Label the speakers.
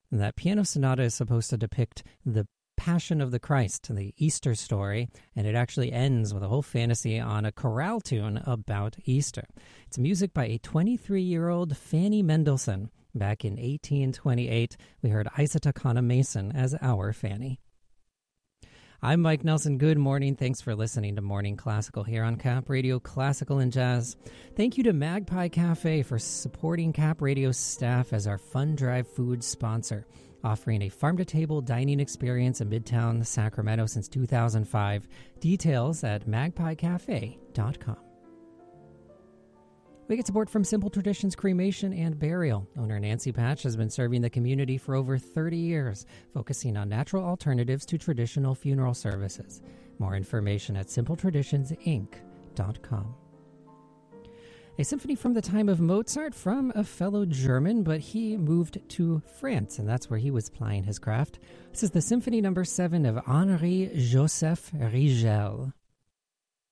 Speaker 1: That piano sonata is supposed to depict the Passion of the Christ, the Easter story, and it actually ends with a whole fantasy on a chorale tune about Easter. It's music by a 23-year-old Fanny Mendelssohn. Back in 1828, we heard Isatakana Mason as our Fanny. I'm Mike Nelson. Good morning. Thanks for listening to Morning Classical here on Cap Radio Classical and Jazz. Thank you to Magpie Cafe for supporting Cap Radio staff as our Fun Drive food sponsor, offering a farm-to-table dining experience in Midtown Sacramento since 2005. Details at magpiecafe.com. We get support from Simple Traditions Cremation and Burial. Owner Nancy Patch has been serving the community for over 30 years, focusing on natural alternatives to traditional funeral services. More information at simpletraditionsinc.com. A symphony from the time of Mozart from a fellow German, but he moved to France, and that's where he was plying his craft. This is the Symphony No. 7 of Henri Joseph Rigel.